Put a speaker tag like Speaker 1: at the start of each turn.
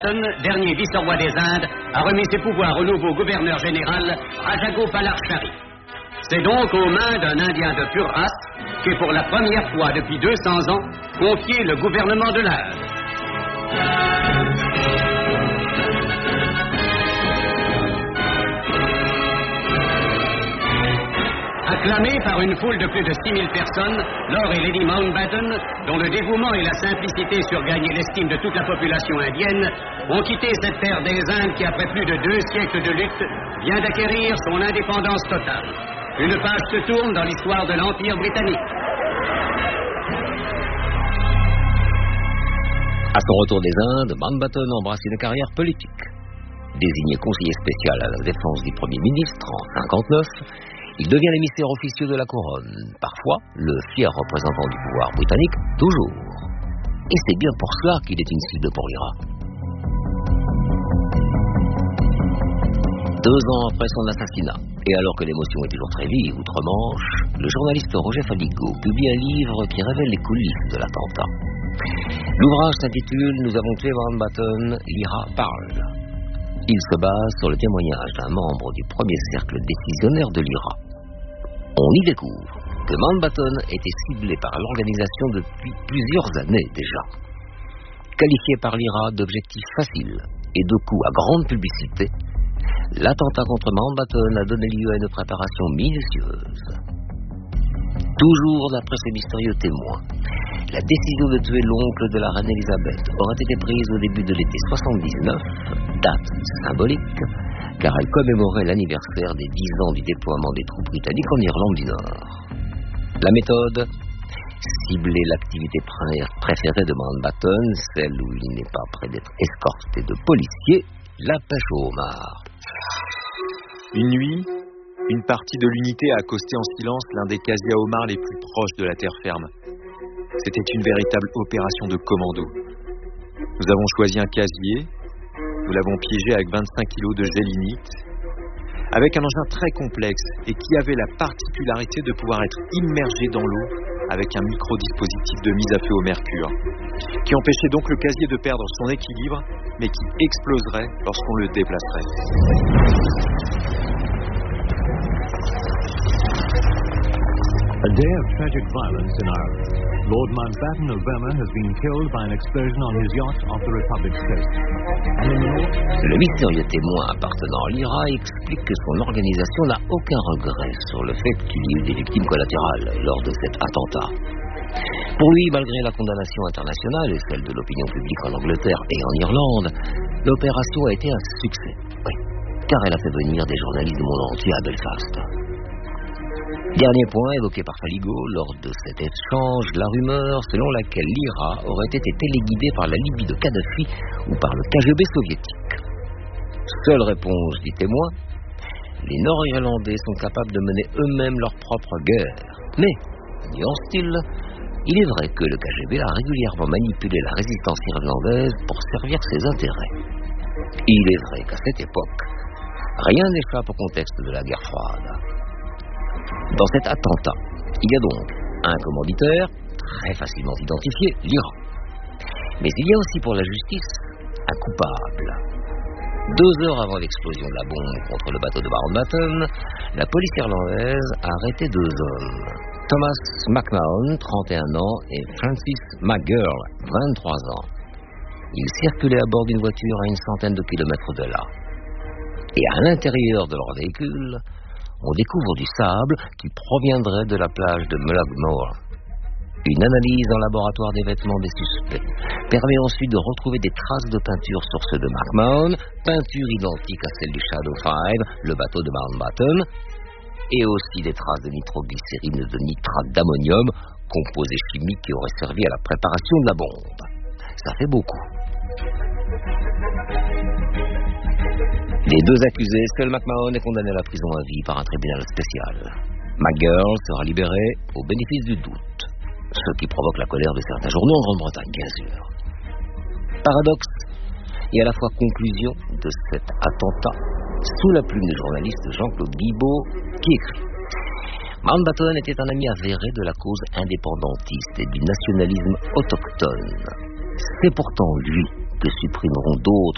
Speaker 1: Dernier vice-roi des Indes, a remis ses pouvoirs au nouveau gouverneur général, Rajagopalachari. C'est donc aux mains d'un Indien de pure race qu'est pour la première fois depuis 200 ans confié le gouvernement de l'Inde. Acclamé par une foule de plus de 6000 personnes, Lord et Lady Mountbatten, dont le dévouement et la simplicité surgagnent l'estime de toute la population indienne, ont quitté cette terre des Indes qui, après plus de 2 siècles de lutte, vient d'acquérir son indépendance totale. Une page se tourne dans l'histoire de l'Empire britannique.
Speaker 2: À son retour des Indes, Mountbatten embrasse une carrière politique. Désigné conseiller spécial à la défense du Premier ministre en 1959, il devient l'émissaire officieux de la couronne, parfois le fier représentant du pouvoir britannique, toujours. Et c'est bien pour cela qu'il est une cible pour l'IRA. 2 ans après son assassinat, et alors que l'émotion est toujours très vive outre-Manche, le journaliste Roger Faligo publie un livre qui révèle les coulisses de l'attentat. L'ouvrage s'intitule « Nous avons tué Mountbatten, l'IRA parle ». Il se base sur le témoignage d'un membre du premier cercle décisionnaire de l'IRA. On y découvre que Mountbatten était ciblé par l'organisation depuis plusieurs années déjà. Qualifié par l'IRA d'objectif facile et de coup à grande publicité, l'attentat contre Mountbatten a donné lieu à une préparation minutieuse. Toujours d'après ce mystérieux témoin, la décision de tuer l'oncle de la reine Elisabeth aurait été prise au début de l'été 79, date symbolique, car elle commémorait l'anniversaire des 10 ans du déploiement des troupes britanniques en Irlande du Nord. La méthode, cibler l'activité préférée de Mountbatten, celle où il n'est pas près d'être escorté de policiers, la pêche au homard.
Speaker 3: Une nuit, une partie de l'unité a accosté en silence l'un des casiers à homards les plus proches de la terre ferme. C'était une véritable opération de commando. Nous avons choisi un casier, nous l'avons piégé avec 25 kilos de gélinite, avec un engin très complexe et qui avait la particularité de pouvoir être immergé dans l'eau avec un micro-dispositif de mise à feu au mercure, qui empêchait donc le casier de perdre son équilibre, mais qui exploserait lorsqu'on le déplacerait.
Speaker 4: A day of tragic violence in Ireland. Lord Mountbatten of Burma has been killed by an explosion on his yacht off the Republic's coast. And in the north...
Speaker 2: Le mystérieux témoin appartenant à l'IRA explique que son organisation n'a aucun regret sur le fait qu'il y ait eu des victimes collatérales lors de cet attentat. Pour lui, malgré la condamnation internationale et celle de l'opinion publique en Angleterre et en Irlande, l'opération a été un succès. Oui, car elle a fait venir des journalistes du monde entier à Belfast. Dernier point évoqué par Faligo lors de cet échange, la rumeur selon laquelle l'IRA aurait été téléguidée par la Libye de Kadhafi ou par le KGB soviétique. Seule réponse du témoin, les Nord-Irlandais sont capables de mener eux-mêmes leur propre guerre. Mais, nuance-t-il, il est vrai que le KGB a régulièrement manipulé la résistance irlandaise pour servir ses intérêts. Il est vrai qu'à cette époque, rien n'échappe au contexte de la guerre froide. Dans cet attentat, il y a donc un commanditaire, très facilement identifié, l'IRA. Mais il y a aussi pour la justice un coupable. 2 heures avant l'explosion de la bombe contre le bateau de Mountbatten, la police irlandaise a arrêté 2 hommes. Thomas McMahon, 31 ans, et Francis McGurl, 23 ans. Ils circulaient à bord d'une voiture à une centaine de kilomètres de là. Et à l'intérieur de leur véhicule, on découvre du sable qui proviendrait de la plage de Mullaghmore. Une analyse en laboratoire des vêtements des suspects permet ensuite de retrouver des traces de peinture sur ceux de McMahon, peinture identique à celle du Shadow 5, le bateau de Mountbatten, et aussi des traces de nitroglycérine et de nitrate d'ammonium, composé chimique qui aurait servi à la préparation de la bombe. Ça fait beaucoup. Les 2 accusés, seul McMahon est condamné à la prison à vie par un tribunal spécial. McGurl sera libéré au bénéfice du doute, ce qui provoque la colère de certains journaux en Grande-Bretagne, bien sûr. Paradoxe et à la fois conclusion de cet attentat, sous la plume du journaliste Jean-Claude Guibaud, qui écrit « Mountbatten était un ami avéré de la cause indépendantiste et du nationalisme autochtone. C'est pourtant lui que supprimeront d'autres